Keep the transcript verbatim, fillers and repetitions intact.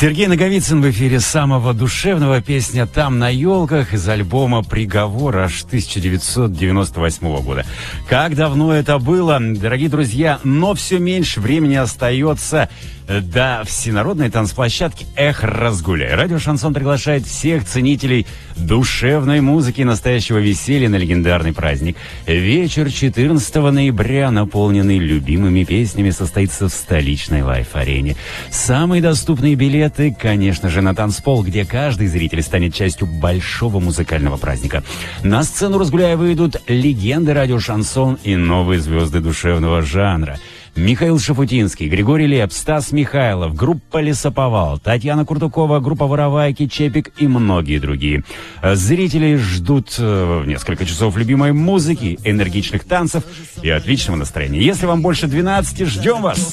Сергей Наговицын в эфире самого душевного, песня «Там на елках» из альбома «Приговор» аж тысяча девятьсот девяносто восьмого года. Как давно это было, дорогие друзья, но все меньше времени остается до всенародной танцплощадки «Эх, разгуляй». Радио «Шансон» приглашает всех ценителей душевной музыки и настоящего веселья на легендарный праздник. Вечер четырнадцатого ноября, наполненный любимыми песнями, состоится в столичной лайф-арене. Самые доступные билеты, конечно же, на танцпол, где каждый зритель станет частью большого музыкального праздника. На сцену «Разгуляя» выйдут легенды радио «Шансон» и новые звезды душевного жанра. Михаил Шафутинский, Григорий Лепс, Стас Михайлов, группа «Лесоповал», Татьяна Куртукова, группа «Воровайки», Чепик и многие другие. Зрители ждут несколько часов любимой музыки, энергичных танцев и отличного настроения. Если вам больше двенадцати, ждем вас!